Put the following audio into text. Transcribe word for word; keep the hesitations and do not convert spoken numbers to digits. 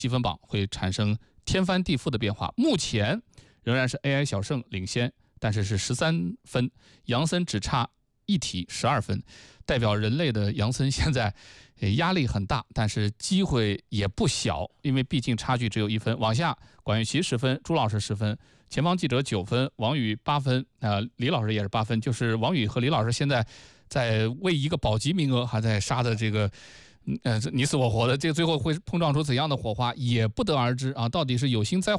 积分榜会产生天翻地覆的变化。目前仍然是 A I 小胜领先，但是是十三分，杨森只差一题十二分，代表人类的杨森现在压力很大，但是机会也不小，因为毕竟差距只有一分。往下，管玉琪十分，朱老师十分，前方记者九分，王宇八分，呃，李老师也是八分，就是王宇和李老师现在在为一个保级名额还在杀的这个。呃，你死我活的，这最后会碰撞出怎样的火花也不得而知啊！到底是有心栽